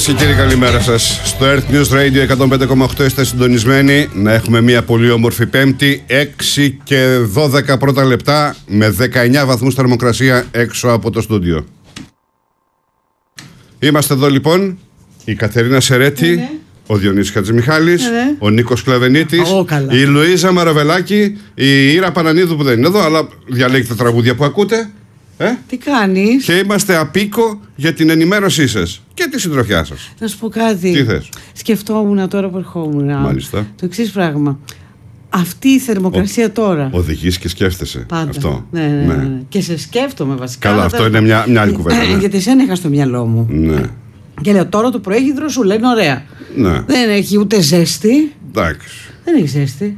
Κυρίες και κύριοι, καλημέρα σας. Στο Earth News Radio 105,8 είστε συντονισμένοι. Να έχουμε μια πολύ όμορφη Πέμπτη, 6 και 12 πρώτα λεπτά, με 19 βαθμούς θερμοκρασία έξω από το στούντιο. Είμαστε εδώ λοιπόν, η Κατερίνα Σερέτη, ο Διονύσης Χατζημιχάλης, ο Νίκος Κλαβενίτης, η Λουίζα Μαραβελάκη, η Ήρα Πανανίδου που δεν είναι εδώ, αλλά διαλέγει τα τραγούδια που ακούτε. Τι κάνεις? Και είμαστε απίκο για την ενημέρωσή σας και τη συντροφιά σας. Να σου πω κάτι. Τι θες? Σκεφτόμουν τώρα που ερχόμουν. Μάλιστα. Το εξής πράγμα. Αυτή η θερμοκρασία τώρα. Οδηγείς και σκέφτεσαι. Πάντα. Αυτό. Ναι. Και σε σκέφτομαι βασικά. Καλά, αυτό είναι μια άλλη κουβέντα. Ναι. Γιατί εσένα είχα στο μυαλό μου. Ναι. Και λέω τώρα το πρωί σου λένε ωραία. Ναι. Δεν έχει ούτε ζέστη. Εντάξει. Δεν έχει ζέστη.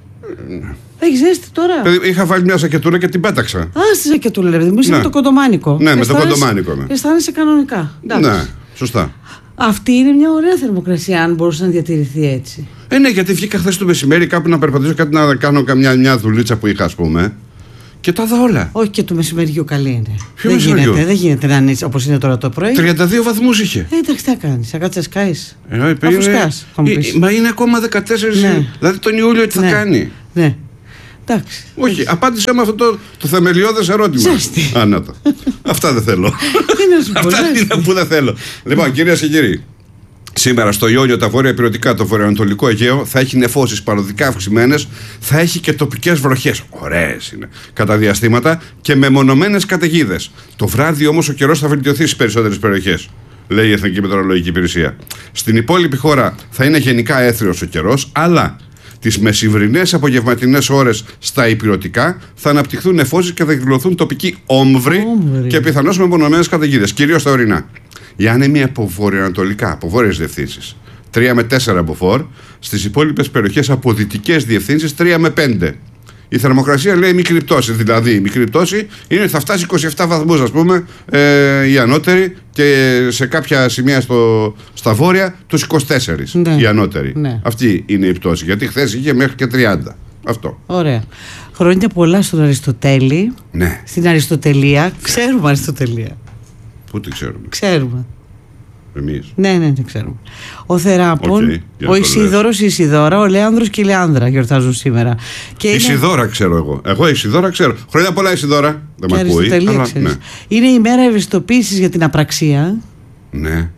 Έχει ζέστη τώρα? Είχα βάλει μια σακετούρα και την πέταξα. Α, στη σακετούρα, δηλαδή. Μου με το κοντομάνικο. Ναι, με το κοντομάνικο. Ναι. Αισθάνεσαι κανονικά. Ναι, σωστά. Αυτή είναι μια ωραία θερμοκρασία, αν μπορούσε να διατηρηθεί έτσι. Ναι, γιατί βγήκα χθες το μεσημέρι κάπου να περπατήσω, κάτι να κάνω μια δουλίτσα που είχα, ας πούμε. Και τα είδα όλα. Όχι, και το μεσημεριού καλή είναι. Δεν γίνεται να είναι όπως είναι τώρα το πρωί. 32 βαθμούς είχε. Εντάξει, τι θα κάνεις, θα κάτσεις να σκάεις. Αφού σκάς, μα είναι ακόμα 14. Ναι. Δηλαδή τον Ιούλιο τι θα κάνει. Ναι. Εντάξει. Όχι, απάντησε με αυτό το θεμελιώδες ερώτημα. Ζέστη. Αυτά δεν θέλω. Αυτά είναι που δεν θέλω. Λοιπόν, κυρίες και κύριοι, σήμερα στο Ιόνιο, τα βόρεια Ηπειρωτικά, το βορειοανατολικό Αιγαίο θα έχει νεφώσεις παροδικά αυξημένες, θα έχει και τοπικές βροχές. Ωραίες είναι. Κατά διαστήματα και μεμονωμένες καταιγίδες. Το βράδυ όμως ο καιρός θα βελτιωθεί στις περισσότερες περιοχές, λέει η Εθνική Μετεωρολογική Υπηρεσία. Στην υπόλοιπη χώρα θα είναι γενικά έθριος ο καιρός, αλλά τις μεσημβρινές απογευματινές ώρες στα Ηπειρωτικά θα αναπτυχθούν νεφώσεις και θα εκδηλωθούν τοπικοί όμβροι και πιθανώς μεμονωμένες καταιγίδες, κυρίως στα ορεινά. Η άνεμη από βορειοανατολικά, από βόρειες διευθύνσεις 3 με 4 μποφόρ, στις υπόλοιπες περιοχές από δυτικές διευθύνσεις 3 με 5. Η θερμοκρασία λέει μικρή πτώση, δηλαδή η μικρή πτώση είναι ότι θα φτάσει 27 βαθμούς, ας πούμε, η ανώτερη, και σε κάποια σημεία στα βόρεια τους 24 η ανώτερη. Ναι. Αυτή είναι η πτώση, γιατί χθες είχε μέχρι και 30. Αυτό. Ωραία. Χρόνια πολλά στον Αριστοτέλη. Ναι. Στην Αριστοτελεία. Ξέρουμε Αριστοτελεία. Πού τη ξέρουμε? Ξέρουμε. Εμείς. Ναι, ξέρουμε. Ο Θεράπων, ο Ισίδωρος, η Ισιδώρα, ο Λέανδρος και η Λεάνδρα γιορτάζουν σήμερα. Και Ισιδώρα ξέρω εγώ. Εγώ Ισιδώρα ξέρω. Χρόνια πολλά, Ισιδώρα. Δεν με ακούει. Αλλά, ναι. Είναι η μέρα ευαισθητοποίησης για την απραξία. Ναι.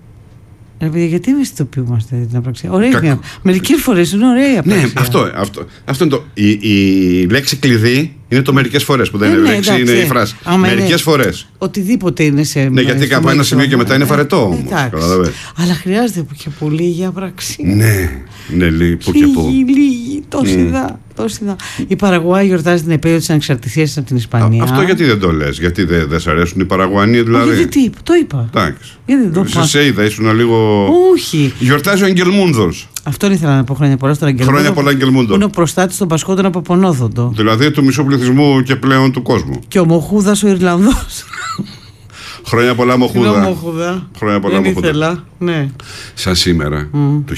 Γιατί ευαισθητοποιούμαστε για την απραξία? Ωραία. Μερικές φορές είναι ωραία η απραξία. Ναι, αυτό είναι το. Η λέξη κλειδί είναι το μερικές φορές, που δεν είναι λέξη, είναι η φράση. Μερικές φορές. Οτιδήποτε είναι σε. Ναι, γιατί από ένα σημείο και μετά είναι φαρετό όμως. Αλλά χρειάζεται που και πολύ για απραξία. Ναι, λίγο που και που. Λίγη, τόση δα. Η Παραγουάη γιορτάζει την επέτειο της ανεξαρτησίας από την Ισπανία. Αυτό γιατί δεν το λες? Γιατί δεν σ' αρέσουν οι Παραγουανοί, δηλαδή? Γιατί, το είπα. Εντάξει. Γιατί δεν το είπα? Σε είδα, ήσουν λίγο. Όχι. Γιορτάζει ο Αγγελμούντος. Αυτό ήθελα να πω. Χρόνια πολλά στον Αγγελμούντο. Χρόνια πολλά, Αγγελμούντο. Είναι ο προστάτης των Πασχόντων από Πονόδοντο. Δηλαδή του μισού πληθυσμού και πλέον του κόσμου. Και ο Μοχούδας ο Ιρλανδός. Χρόνια πολλά, Μοχούδα. Χρόνια πολλά, Μοχούδα. Ναι. Σαν σήμερα, το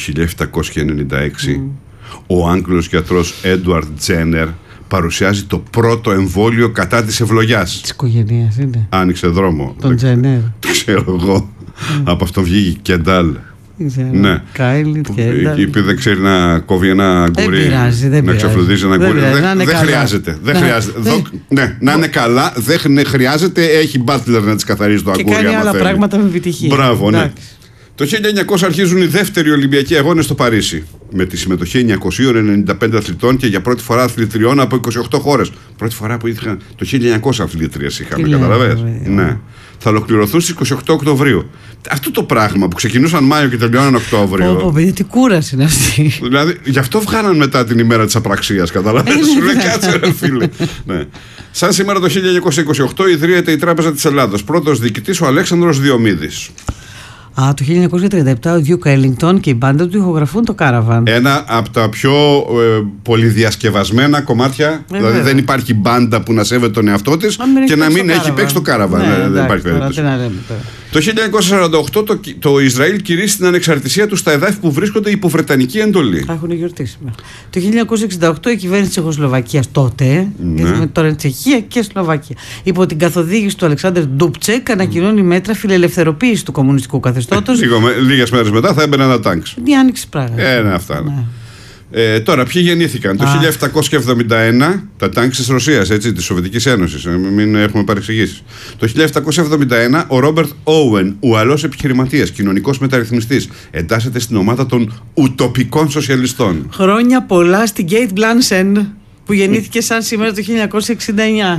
1796, ο Άγγλος γιατρός Έντουαρντ Τζένερ παρουσιάζει το πρώτο εμβόλιο κατά της ευλογιάς. Της οικογένειας είναι. Άνοιξε δρόμο. Τον Τζένερ. Το ξέρω εγώ. Από αυτό βγήκε η Κεντάλ. Ναι. Είπε δεν ξέρει να κόβει ένα γκουρί, να ξεφλουδίζει ένα γκουρί. Δεν χρειάζεται. Να είναι καλά, δεν χρειάζεται. Έχει μπάτλερ να της καθαρίζει το αγκούρι. Και κάνει άλλα πράγματα με επιτυχία. Μπράβο, ναι. Το 1900 αρχίζουν οι δεύτεροι Ολυμπιακοί Αγώνες στο Παρίσι, με τη συμμετοχή 995 αθλητών και για πρώτη φορά αθλητριών από 28 χώρες. Πρώτη φορά που είχαν το 1900 αθλήτριες είχαμε, καταλαβαίνεις. Ναι. Θα ολοκληρωθούν στις 28 Οκτωβρίου. Αυτό το πράγμα που ξεκινούσαν Μάιο και τελειώναν Οκτώβριο. Τι κούραση είναι αυτή. Δηλαδή, γι' αυτό βγάλαν μετά την ημέρα της απραξίας, καταλαβαίνεις. Σου λέει κάτσε ρε φίλε. Ναι. Σαν σήμερα το 1928 ιδρύεται η Τράπεζα της Ελλάδος. Πρώτος διοικητής ο Αλέξανδρος Διομήδης. Το 1937 ο Duke Ellington και η μπάντα του ηχογραφούν το Caravan. Ένα από τα πιο πολυδιασκευασμένα κομμάτια. Δηλαδή δεν υπάρχει μπάντα που να σέβεται τον εαυτό της και να μην έχει παίξει το Caravan. Δεν υπάρχει περίπτωση. Το 1948 το Ισραήλ κηρύσσει την ανεξαρτησία του στα εδάφη που βρίσκονται υπό βρετανική εντολή. Έχουν γιορτήσει. Το 1968 η κυβέρνηση της Τσεχοσλοβακίας τότε, γιατί τώρα είναι Τσεχία και Σλοβακία, υπό την καθοδήγηση του Αλεξάνδρ Ντούπτσεκ, ανακοινώνει μέτρα φιλελευθεροποίηση του κομμουνιστικού καθεστώτος. Λίγες μέρες μετά θα έμπαινε ένα τάγκ. Τι άνοιξη πράγμα. Αυτά. Ναι. Τώρα, ποιοι γεννήθηκαν? Το 1771, τα τάγκ της Ρωσίας, της Σοβιετικής Ένωσης, μην έχουμε παρεξηγήσεις. Το 1771, ο Ρόμπερτ Όουεν, Ουαλός επιχειρηματίας, κοινωνικός μεταρρυθμιστής, εντάσσεται στην ομάδα των ουτοπικών σοσιαλιστών. Χρόνια πολλά στην Γκέιτ Μπλάνσεν, που γεννήθηκε σαν σήμερα το 1969.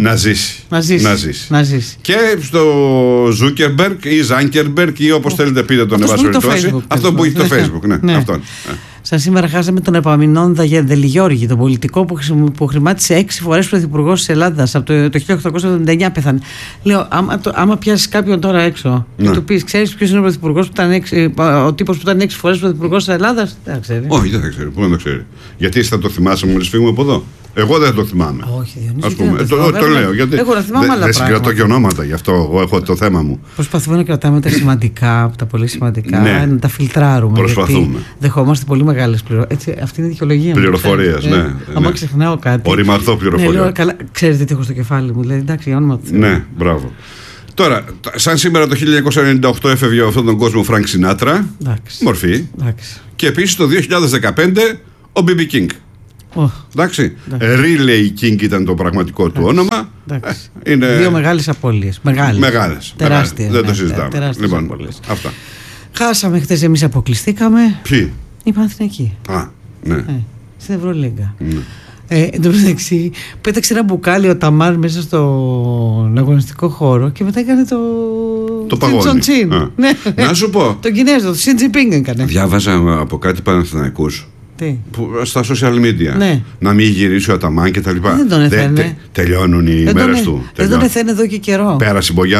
Να ζήσει. Και στο Ζούκερμπεργκ ή Ζάνκερμπεργκ ή όπως θέλετε πείτε τον ευάσχολη. Αυτό που έχει το Facebook. Ναι. Αυτόν. Σαν σήμερα χάσαμε τον Επαμεινόντα Δελιγιώργη, τον πολιτικό που χρημάτισε 6 φορές πρωθυπουργός της Ελλάδας. Από το 1879 πέθανε. Λέω, άμα πιάσεις κάποιον τώρα έξω και του πεις, ξέρεις ποιος είναι ο πρωθυπουργός ο τύπος που ήταν 6 φορές πρωθυπουργός της Ελλάδας? Δεν θα ξέρει. Όχι, δεν θα ξέρει. Πού να το ξέρει? Γιατί εσύ θα το θυμάσαι, μόλις φύγουμε από εδώ? Εγώ δεν το θυμάμαι. Όχι, Διονύση. Το λέω. Γιατί εγώ να θυμάμαι άλλα πράγματα. Δεν συγκρατώ και ονόματα, γι' αυτό εγώ έχω το θέμα μου. Προσπαθούμε να κρατάμε τα σημαντικά, τα πολύ σημαντικά, να τα φιλτράρουμε. Προσπαθούμε. Δεχόμαστε πολύ μεγάλες πληροφορίες. Αυτή είναι η δικαιολογία μου. Πληροφορίες, ναι. Άμα ξεχνάω κάτι. Οριμαθώ πληροφορία. Ξέρετε τι έχω στο κεφάλι μου. Δηλαδή, εντάξει, για όνομα του Θεού. Ναι, μπράβο. Τώρα, σαν σήμερα το 1998 έφευγε από αυτόν τον κόσμο ο Φρανκ Σινάτρα. Μορφή. Και επίσης το 2015 ο Μπίμπι Κίνγκ. Εντάξει. Relay King ήταν το πραγματικό του όνομα. Είναι... Δύο μεγάλες απώλειες. Μεγάλες. Τεράστιες. Δεν το συζητάμε. Λοιπόν, αυτά. Χάσαμε χτες, εμείς αποκλειστήκαμε. Ποιοι? Η Παναθηναϊκή. Ναι. Στην Ευρωλίγκα. Εν τω μεταξύ, πέταξε ένα μπουκάλι ο Ταμάρ μέσα στον αγωνιστικό χώρο και μετά έκανε το παγόνι. Να σου πω. Τον Κινέζο, το Σιν Τζιπίνγκ έκανε. Διάβαζα από κάτι Παναθηναϊκούς. Στα social media. Ναι. Να μην γυρίσει ο Αταμάν και τα λοιπά. Δεν τον εθένε. Τελειώνουν οι μέρες του. Δεν τον εθένε εδώ και καιρό. Πέρασε η μπογιά